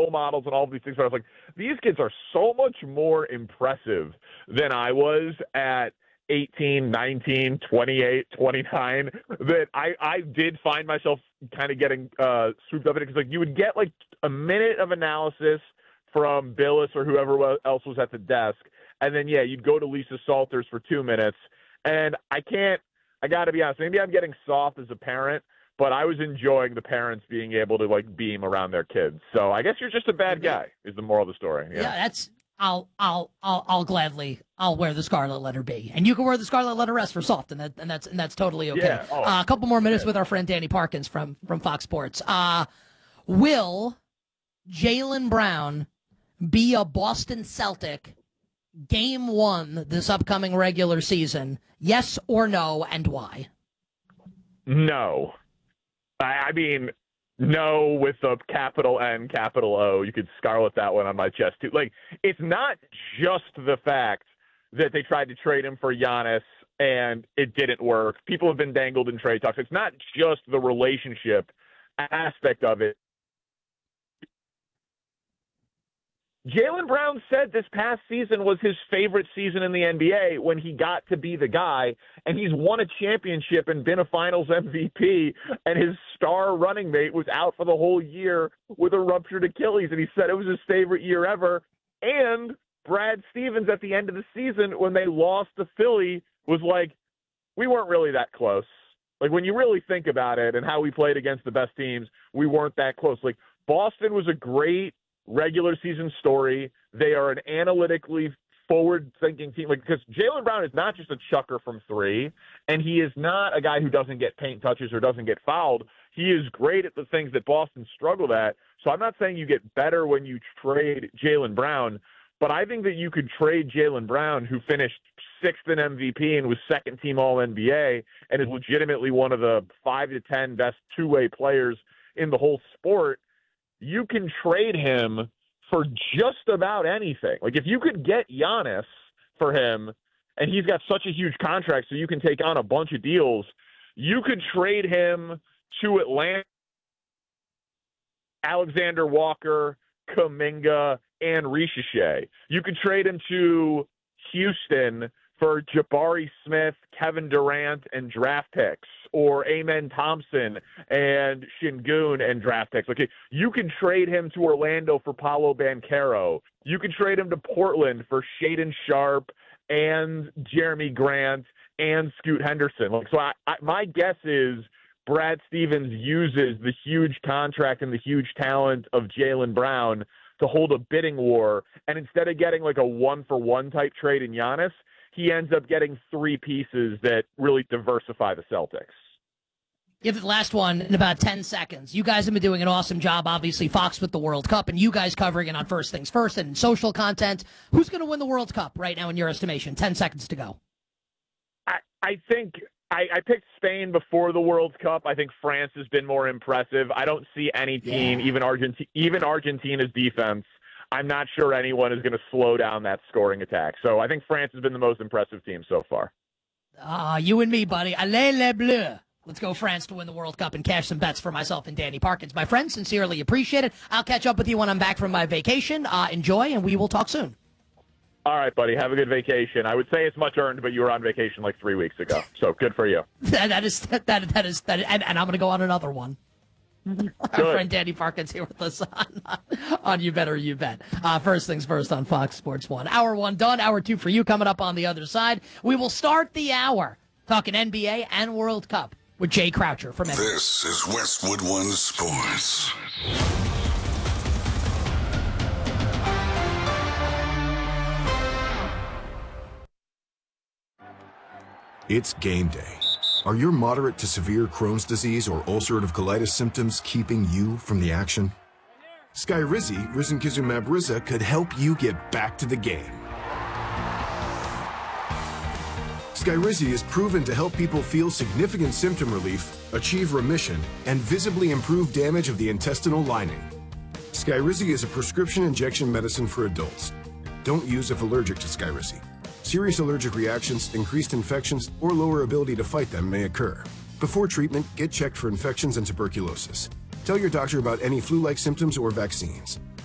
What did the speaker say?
role models and all of these things. But I was like, these kids are so much more impressive than I was at 18, 19, 28, 29, that I did find myself kind of getting swooped up in it, because like you would get like a minute of analysis from Billis or whoever else was at the desk, and then you'd go to Lisa Salters for 2 minutes, and I got to be honest, maybe I'm getting soft as a parent, but I was enjoying the parents being able to like beam around their kids. So I guess you're just a bad guy is the moral of the story. Yeah, that's I'll gladly wear the scarlet letter B, and you can wear the scarlet letter S for soft, and that's totally okay. Yeah. A couple more minutes with our friend Danny Parkins from Fox Sports. Will Jaylen Brown be a Boston Celtic game 1 this upcoming regular season? Yes or no, and why? No. I mean, no with a capital N, capital O. You could scarlet that one on my chest, too. Like, it's not just the fact that they tried to trade him for Giannis and it didn't work. People have been dangled in trade talks. It's not just the relationship aspect of it. Jaylen Brown said this past season was his favorite season in the NBA when he got to be the guy, and he's won a championship and been a finals MVP, and his star running mate was out for the whole year with a ruptured Achilles, and he said it was his favorite year ever. And Brad Stevens at the end of the season, when they lost to Philly, was like, we weren't really that close. Like, when you really think about it and how we played against the best teams, we weren't that close. Like, Boston was a great regular season story. They are an analytically forward-thinking team. Like, because Jaylen Brown is not just a chucker from three, and he is not a guy who doesn't get paint touches or doesn't get fouled. He is great at the things that Boston struggled at. So I'm not saying you get better when you trade Jaylen Brown, but I think that you could trade Jaylen Brown, who finished sixth in MVP and was second-team All-NBA and is legitimately one of the 5 to 10 best two-way players in the whole sport. You can trade him for just about anything. Like, if you could get Giannis for him, and he's got such a huge contract so you can take on a bunch of deals, you could trade him to Atlanta, Alexander Walker, Kuminga, and Richiche. You could trade him to Houston for Jabari Smith, Kevin Durant, and draft picks, or Amen Thompson and Şengün and draft picks. Okay, you can trade him to Orlando for Paolo Banchero. You can trade him to Portland for Shaedon Sharpe and Jeremy Grant and Scoot Henderson. Like, so my guess is Brad Stevens uses the huge contract and the huge talent of Jaylen Brown to hold a bidding war, and instead of getting like a one-for-one type trade in Giannis, he ends up getting three pieces that really diversify the Celtics. Give it the last one in about 10 seconds. You guys have been doing an awesome job, obviously, Fox with the World Cup, and you guys covering it on First Things First and social content. Who's going to win the World Cup right now in your estimation? 10 seconds to go. I think I picked Spain before the World Cup. I think France has been more impressive. I don't see any team, even Argentina's defense, I'm not sure anyone is going to slow down that scoring attack. So I think France has been the most impressive team so far. You and me, buddy. Allez les bleus. Let's go France to win the World Cup and cash some bets for myself and Danny Parkins. My friend, sincerely appreciate it. I'll catch up with you when I'm back from my vacation. Enjoy, and we will talk soon. All right, buddy. Have a good vacation. I would say it's much earned, but you were on vacation like 3 weeks ago. So good for you. That is, and I'm going to go on another one. Our friend Danny Parkins here with us on You Better You Bet. First Things First on Fox Sports 1. Hour 1 done. Hour 2 for you coming up on the other side. We will start the hour talking NBA and World Cup with Jay Croucher from NBA. This is Westwood One Sports. It's game day. Are your moderate to severe Crohn's disease or ulcerative colitis symptoms keeping you from the action? Skyrizi, risankizumab Riza, could help you get back to the game. Skyrizi is proven to help people feel significant symptom relief, achieve remission, and visibly improve damage of the intestinal lining. Skyrizi is a prescription injection medicine for adults. Don't use if allergic to Skyrizi. Serious allergic reactions, increased infections, or lower ability to fight them may occur. Before treatment, get checked for infections and tuberculosis. Tell your doctor about any flu-like symptoms or vaccines.